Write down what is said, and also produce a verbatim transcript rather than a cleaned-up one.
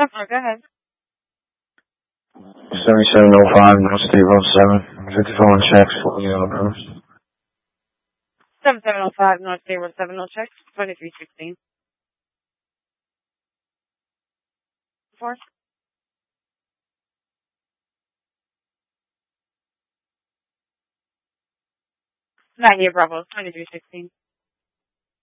Oh, go ahead. seventy-seven oh five North State Road seven. fifty-four on checks for the yellow gross. seventy-seven oh five North State Road seven, no checks. twenty-three sixteen. Four. Not here, Bravo. twenty-three sixteen.